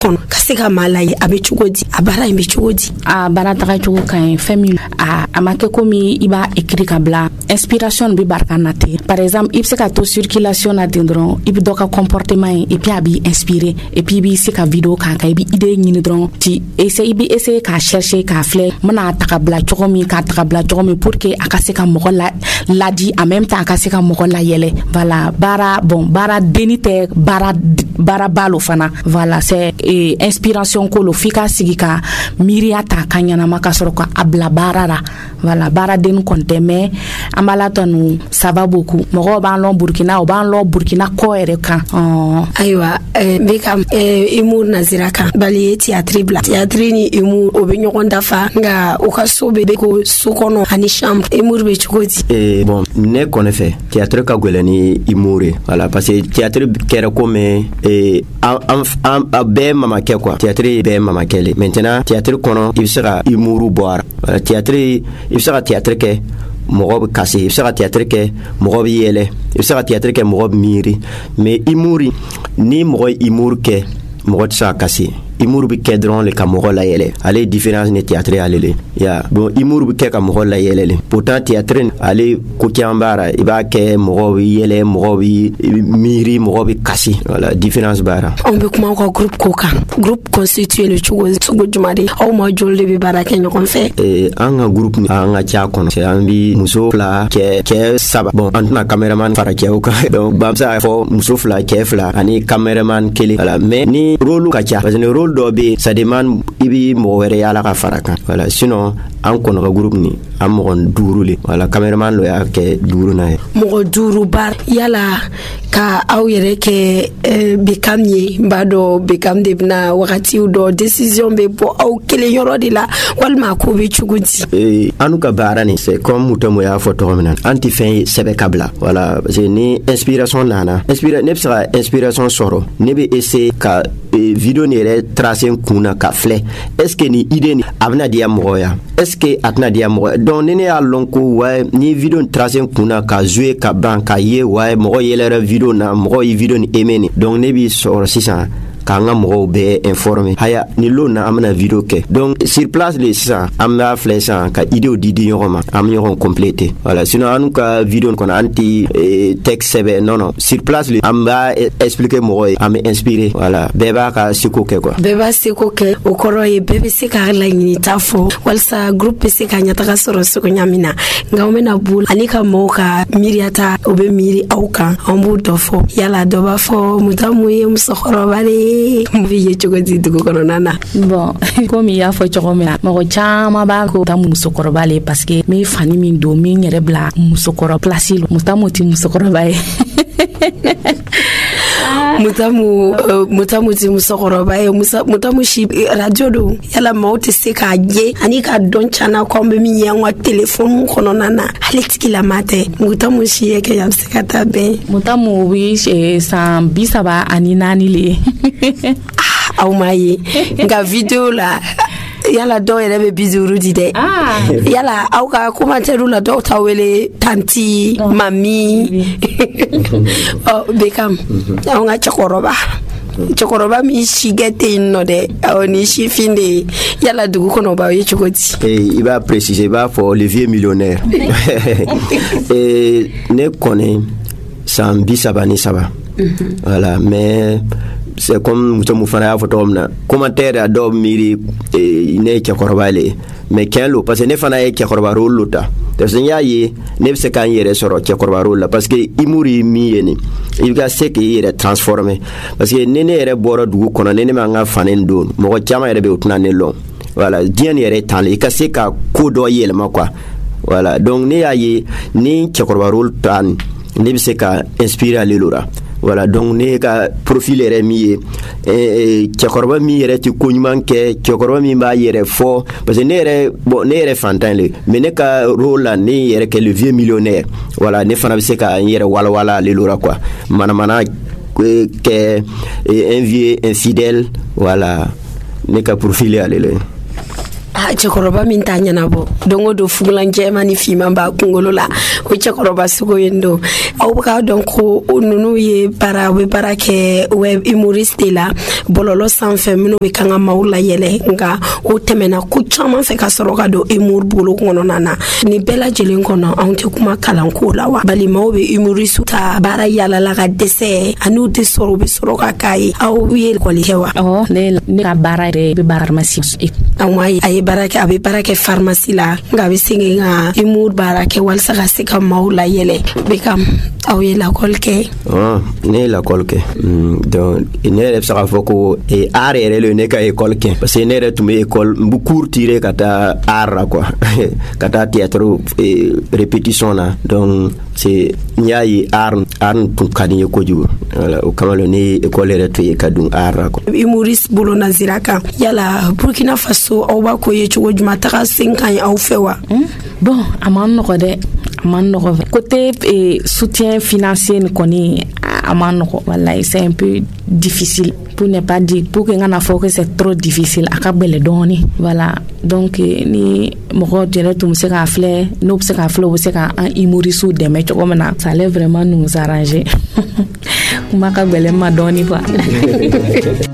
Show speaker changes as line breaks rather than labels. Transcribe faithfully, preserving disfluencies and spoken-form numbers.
kono ka se ka mala ye abe chugodi abara imbe chugodi
a bara taga chugo kan femi a amake komi iba écrit ka bla inspiration bi barka nate par exemple il se ka to circulation na dindron ibi doka comportement et puis abi inspiré et puis bi se ka vidéo kan ka ibi idée ni dron ti essayer ibi essayer ka chercher ka flé mana taga bla chugo mi ka taga bla chugo mi pour que akase ka mo la la di en même temps akase ka mo la yele voilà bara bon bara denite bara bara balo fana voilà c'est et inspiration ko lo fika sigika miriata kanyana makasoro ko abla barara voilà bara den konte mais amala tonu sababu ku mogo ban lo Burkina o ban lo Burkina ko ere kan
aywa bekam imur naziraka bali théâtre bla théâtre ni imur obenyo dafa nga o ka sobe ko sukono ani chambre imur be chukoti
eh bon ne konefe théâtre ka golani imure voilà parce que théâtre kera comme eh am am be mama ke quoi théâtre be mama kele maintenant théâtre kono il sera imuru boire théâtre il sera théâtre ke mogob kasi il sera théâtre ke mogob yele il sera théâtre ke mogob miri mais imuri ni mogoy imur ke mogob sa kasi imur bi kedron le kamoro la yele ale différence ne théâtre alele ya bon imur bi ke kamoro la yele pourtant théâtre ale ko kiambara iba ke mogo yele mogo miri mogo kasi voilà différence bara
on be kuma ko groupe koka groupe constitué le chugo chugo jumari o mo jolde be bara ke nyokon fe
eh anga groupe ni anga cha kono c'est ambi muso fla ke ke saba bon antna cameraman fara ke oka donc bamsa fo muso fla ke fla ani cameraman kele voilà mais ni rôle ka cha parce que rôle dobe ça demande ibi mo wéré yala ka faraka voilà sinon an kono groupe ni am mo durule voilà cameraman lo ya ke duru na
mo duru bar yala ka aw yere ke bekamye mbado bekam de na wakati do décision be bo aw kele yoro de la walma ko be chugudi
eh anuka barani c'est comme mutomo ya photo minan anti fin sebe kabla voilà c'est ni inspiration nana inspira ne sera inspiration soro ne be essayer ka vidéo ni re tracer kuna ka flé est-ce que ni idée ni abna dia moya est-ce que atna dia moya donc ne ya lonko ouais ni vidéo tracer kuna ka jouer ka ban ka ye ouais mo yele vidéo na mo vidéo ni emeni donc ne bi soro sisa kanga mo be informé haya ni lo na amna vidéo ke donc sur place les ça amna flèche ka idée didi yoroma am yoron complété voilà sinon anu ka vidéo ko anti texte sebe non non sur place les amba expliquer mo am inspiré voilà beba ka siko ke quoi
beba siko ke o koro ye bebe se ka la ni tafo walsa groupe se ka nyata ka soro siko nyamina ngawmena bul anika mo ka miriata obe miri auka ambu dofo yala doba fo mutamu ye musokoro bale mbiye chogodi dugo kono nana
bon comme ya fo chogomena mo chama ba ko ta musokoro bale parce que mi fani min do mi nyere bla musokoro placilo mutamu ti musokoro bae
mutamu mutamu ti musokoro bae mutamu shi radio do yala mauti se ka je ani ka don chana ko be mi yanwa telephone kono nana alexki la mate mutamu shi yake ya sekata be
mutamu wi sa bisaba ani nani le
ah au mai nga video la yala do yele be bizuru dide ah yala au ka commentaire la do tawele tanti oh. Mami oh bekam au nga chakoroba chakoroba mi shigete no de au ni shifinde yala dugu kono ba ye chukoti
et il va préciser va pour le vieux millionnaire et ne connaît sans bisabani saba voilà mais c'est comme muso fana photo na commentaire ado miri ne chakorobale mais kenlo parce que ne fana e chakorobaro lota to senya yi ne se kan yere soro chakorobaro la parce que imuri mi yeni il ga se que yere transformer parce que ne ne yere boro dugu kono ne ne manga fanen don mo chama yere be utna ne long voilà dien yere tan le ka se ka ko do yelma quoi voilà donc ne ayi ni chakorobaro tan ne be se ka inspirer lelora voilà donc ne ka profil est mis et tchakoroba mi yere ti konyman ke tchakoroba mi ba yere fo parce que ne yere bon ne yere fantan le mais ne ka rôle là ne yere que le vieux millionnaire voilà ne fana se ka yere wala wala le lora quoi mana mana que un vieux infidèle voilà ne ka profil aller le
ah cɛkɔrɔba min t'a ɲɛnabɔ don o don fugulan jɛman ni finman b'a kunkolo la o cɛkɔrɔba sugu yen don aw bɛ k'a dɔn ko ninnu ye baara u bɛ baara kɛ web humoriste la bɔlɔlɔ sanfɛ minnu bɛ kan ka maaw layɛlɛ nka o tɛmɛna ko caman fɛ ka sɔrɔ ka don humour bolo kɔnɔna na nin bɛɛ lajɛlen kɔnɔ anw tɛ kuma kalanko la wa balimaw bɛ humoriste ta baara yalala ka dɛsɛ ani u tɛ sɔrɔ u bɛ sɔrɔ ka k'a ye aw ye école kɛ wa
awɔ ne ne ka baara yɛrɛ bɛ baara pharmacie
awɔ a ye baara kɛ a bɛ baara kɛ pharmacie la nka a bɛ segin ka humour baara kɛ walasa ka se ka maaw layɛlɛ bɛ ka aw ye lakɔli kɛ
ne ye lakɔli kɛ donc ne yɛrɛ bɛ se k'a fɔ ko art yɛrɛ le ne ka école kɛ parce que ne yɛrɛ tun bɛ école n bɛ cours tirer ka taa art la quoi ka taa théâtre répétition na donc c'est n y'a ye art art tun ka di n ye kojugu voilà o kama ne ye école yɛrɛ to ye ka dun art la quoi.
humoriste bolo nazira kan yala Burkina Faso aw b'a ko ye cogo jumɛn taga sen ka ɲi aw fɛ wa.
bon a man nɔgɔ dɛ a man nɔgɔ côté soutien financier ni kɔni a man nɔgɔ wallahi c'est un peu difficile pour ne pas dire pour que ngana fɔ que c'est trop difficile a ka gbɛlɛ dɔɔni voilà donc ni mɔgɔ yɛrɛ tun bɛ se k'a filɛ n'o bɛ se k'a filɛ o bɛ se ka an humoriste dɛmɛ cogo min na ça allait vraiment nous arranger kuma ka gbɛlɛ ma dɔɔni quoi.